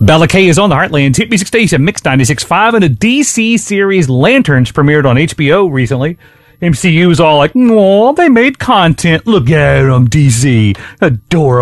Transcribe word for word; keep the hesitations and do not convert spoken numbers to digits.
Bella K is on the Heartland's Hit Music Station, Mix ninety-six point five, and a D C series Lanterns premiered on H B O recently. M C U's all like, "Aw, they made content. Look at them, D C. Adorable."